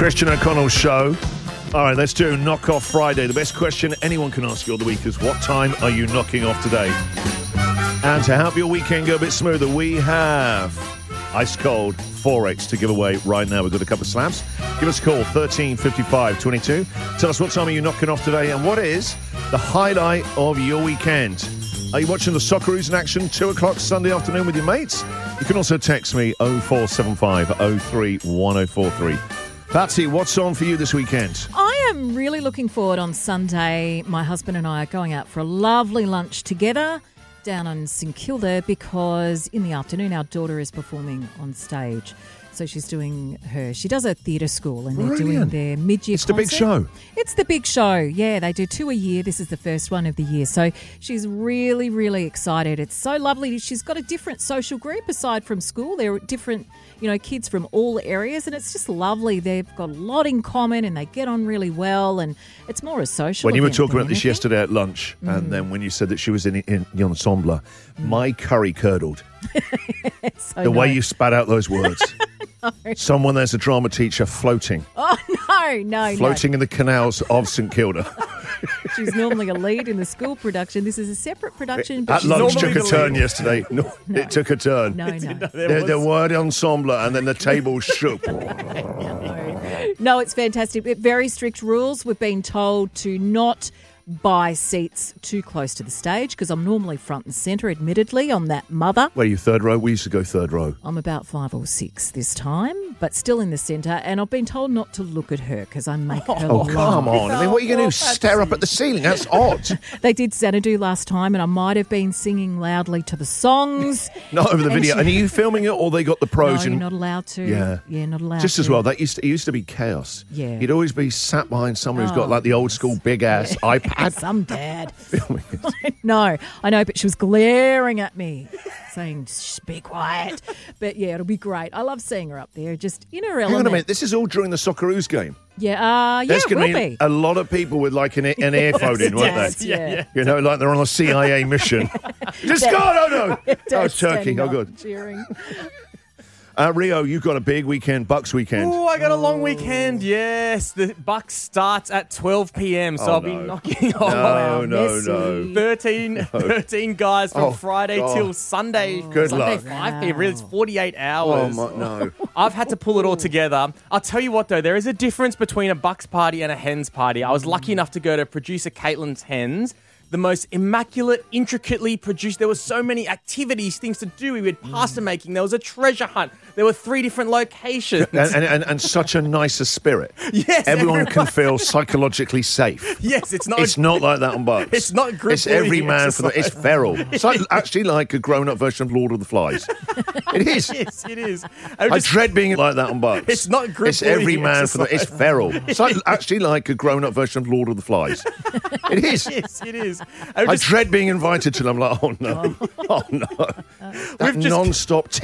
Christian O'Connell Show. All right, let's do Knock Off Friday. The best question anyone can ask you all the week is, what time are you knocking off today? And to help your weekend go a bit smoother, we have ice cold 4X to give away right now. We've got a couple of slabs. Give us a call, 135522. Tell us what time are you knocking off today and what is the highlight of your weekend. Are you watching the Socceroos in action 2 o'clock Sunday afternoon with your mates? You can also text me 0475 03 1043. Patsy, what's on for you this weekend? I am really looking forward on Sunday. My husband and I are going out for a lovely lunch together down on St Kilda because in the afternoon our daughter is performing on stage. So she does a theatre school and they're doing their mid-year concert. It's the big show. It's the big show, yeah. They do 2 a year. This is the first one of the year. So she's really, really excited. It's so lovely. She's got a different social group aside from school. There are different, kids from all areas and it's just lovely. They've got a lot in common and they get on really well and it's more a social When you were event talking than about this anything. yesterday at lunch and then when you said that she was in the ensemble, my curry curdled. The way you spat out those words. Someone there's a drama teacher floating. Oh, no. Floating in the canals of St Kilda. She's normally a lead in the school production. This is a separate production. But At she's lunch normally took a the turn lead. yesterday. No, it took a turn. No. The word ensemble and then the table shook. No, it's fantastic. Very strict rules. We've been told to not buy seats too close to the stage because I'm normally front and centre, admittedly, on that mother. Where are you, third row? We used to go third row. I'm about 5 or 6 this time, but still in the centre. And I've been told not to look at her because I make her Oh, laugh. come on. I mean, what are you going to do? Stare up at the ceiling? That's odd. They did Xanadu last time and I might have been singing loudly to the songs. Not over the video. And are you filming it or they got the pros No, in? you're not allowed to. Yeah, not allowed Just to. as well, it used to be chaos. Yeah. You'd always be sat behind someone who's got like the old school big ass iPad. Some dad. Filming it. No, I know, but she was glaring at me, saying, "Shh, be quiet." But yeah, it'll be great. I love seeing her up there, just in her element. Hang on a minute, this is all during the Socceroos game. Yeah, There's it going will to be. a lot of people with like an earphone in, won't Dads, they? yeah. You know, like they're on a CIA mission. Just go, no. Oh, Dad's Turkey. standing Oh, up good. cheering. Rio, you've got a big weekend, Bucks weekend. Oh, I got a long weekend, yes. The Bucks starts at 12 p.m, so I'll be knocking on No. 13 guys from Friday God. till Sunday. Good Sunday luck. 5 p.m. Really, it's 48 Oh, hours. no. I've had to pull it all together. I'll tell you what, though, there is a difference between a Bucks party and a Hens party. I was lucky enough to go to producer Caitlin's Hens. The most immaculate, intricately produced. There were so many activities, things to do. We had pasta making. There was a treasure hunt. There were 3 different locations. And such a nicer spirit. Yes, Everyone can feel psychologically safe. Yes, it's not. It's not like that on Bucks. It's not group It's every bullying man for the. It's exercise. feral. It's actually like a grown-up version of Lord of the Flies. It is. Yes, it is. I dread being like that on Bucks. It's not group It's every bullying man for the. It's exercise. feral. It's actually like a grown-up version of Lord of the Flies. It is. Yes, it is. I dread being invited to them. I'm like, oh no. That We've just- non-stop